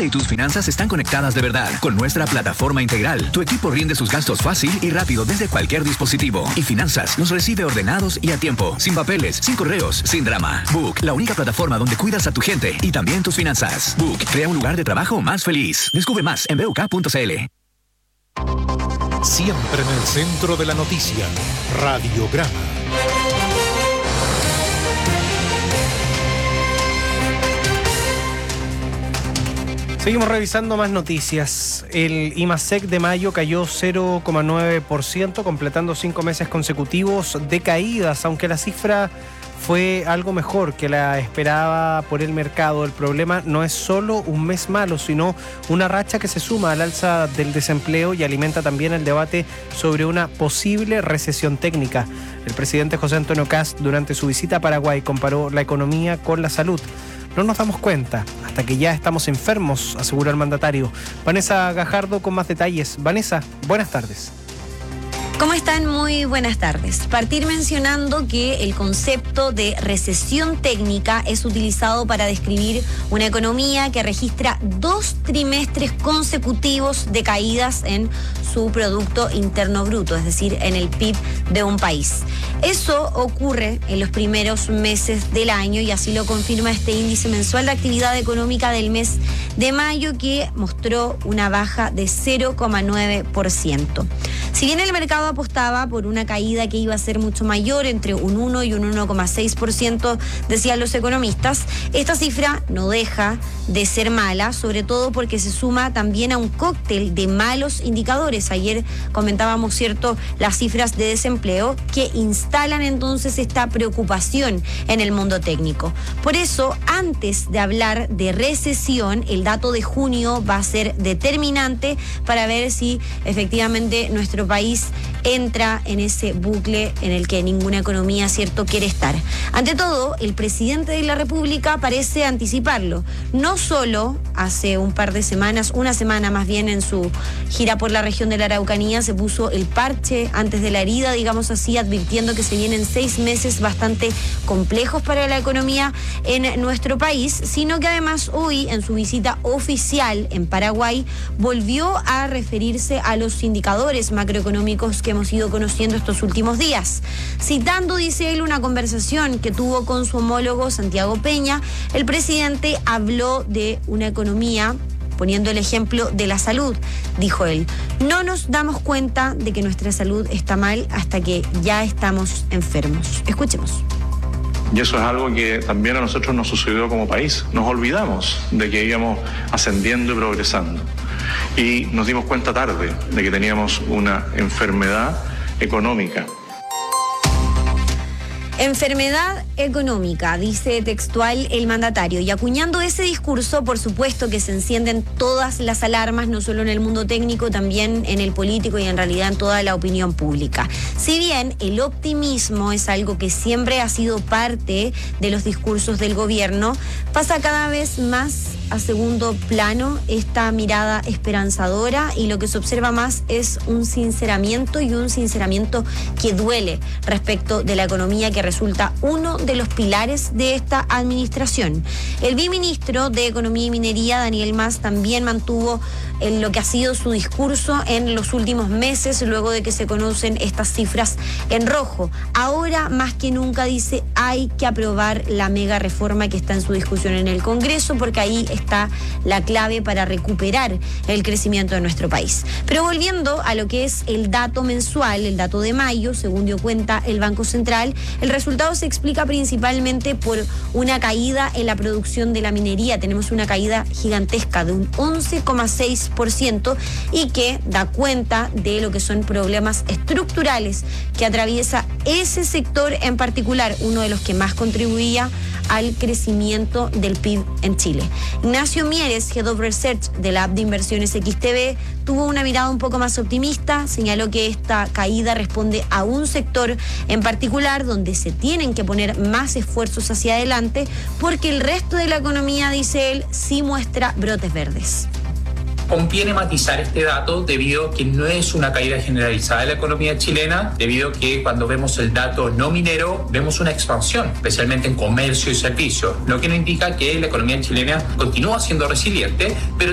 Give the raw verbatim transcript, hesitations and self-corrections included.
mente y tus finanzas están conectadas de verdad. Con nuestra plataforma integral, tu equipo rinde sus gastos fácil y rápido desde cualquier dispositivo. Y Finanzas los recibe ordenados y a tiempo, sin papeles, sin correos, sin drama. Book, la única plataforma donde cuidas a tu gente y también tus finanzas. Book, crea un lugar de trabajo más feliz. Descubre más en b u k punto c l. Siempre en el centro de la noticia, Radiograma. Seguimos revisando más noticias. El IMASEC de mayo cayó cero coma nueve por ciento, completando cinco meses consecutivos de caídas, aunque la cifra fue algo mejor que la esperaba por el mercado. El problema no es solo un mes malo, sino una racha que se suma al alza del desempleo y alimenta también el debate sobre una posible recesión técnica. El presidente José Antonio Kast, durante su visita a Paraguay, comparó la economía con la salud. No nos damos cuenta hasta que ya estamos enfermos, aseguró el mandatario. Vanessa Gajardo con más detalles. Vanessa, buenas tardes. ¿Cómo están? Muy buenas tardes. Partir mencionando que el concepto de recesión técnica es utilizado para describir una economía que registra dos trimestres consecutivos de caídas en su Producto Interno Bruto, es decir, en el P I B de un país. Eso ocurre en los primeros meses del año y así lo confirma este índice mensual de actividad económica del mes de mayo, que mostró una baja de cero coma nueve por ciento. Si bien el mercado apostaba por una caída que iba a ser mucho mayor, entre un uno y un uno coma seis por ciento, decían los economistas, esta cifra no deja de ser mala, sobre todo porque se suma también a un cóctel de malos indicadores. Ayer comentábamos, cierto, las cifras de desempleo que instalan entonces esta preocupación en el mundo técnico. Por eso, antes de hablar de recesión, el dato de junio va a ser determinante para ver si efectivamente nuestro país entra en ese bucle en el que ninguna economía, cierto, quiere estar. Ante todo, el presidente de la República parece anticiparlo. No solo hace un par de semanas, una semana más bien, en su gira por la región de la Araucanía, se puso el parche antes de la herida, digamos así, advirtiendo que se vienen seis meses bastante complejos para la economía en nuestro país, sino que además hoy, en su visita oficial en Paraguay, volvió a referirse a los indicadores macroeconómicos que hemos ido conociendo estos últimos días. Citando, dice él, una conversación que tuvo con su homólogo Santiago Peña, el presidente habló de una economía, poniendo el ejemplo de la salud. Dijo él, no nos damos cuenta de que nuestra salud está mal hasta que ya estamos enfermos. Escuchemos. Y eso es algo que también a nosotros nos sucedió como país. Nos olvidamos de que íbamos ascendiendo y progresando. Y nos dimos cuenta tarde de que teníamos una enfermedad económica. Enfermedad económica, dice textual el mandatario, y acuñando ese discurso, por supuesto que se encienden todas las alarmas, no solo en el mundo técnico, también en el político y en realidad en toda la opinión pública. Si bien el optimismo es algo que siempre ha sido parte de los discursos del gobierno, pasa cada vez más a segundo plano esta mirada esperanzadora, y lo que se observa más es un sinceramiento y un sinceramiento que duele respecto de la economía, que resulta uno de los pilares de esta administración. El viceministro de Economía y Minería, Daniel Mas, también mantuvo en lo que ha sido su discurso en los últimos meses, luego de que se conocen estas cifras en rojo. Ahora, más que nunca, dice, hay que aprobar la mega reforma que está en su discusión en el Congreso, porque ahí está la clave para recuperar el crecimiento de nuestro país. Pero volviendo a lo que es el dato mensual, el dato de mayo, según dio cuenta el Banco Central, el resultado se explica principalmente por una caída en la producción de la minería. Tenemos una caída gigantesca de un once coma seis por ciento y que da cuenta de lo que son problemas estructurales que atraviesa ese sector en particular, uno de los que más contribuía al crecimiento del P I B en Chile. Ignacio Mieres, Head of Research de la app de inversiones X T B, tuvo una mirada un poco más optimista. Señaló que esta caída responde a un sector en particular donde se tienen que poner más esfuerzos hacia adelante, porque el resto de la economía, dice él, sí muestra brotes verdes. Conviene matizar este dato debido a que no es una caída generalizada de la economía chilena, debido a que cuando vemos el dato no minero vemos una expansión, especialmente en comercio y servicios, lo que nos indica que la economía chilena continúa siendo resiliente, pero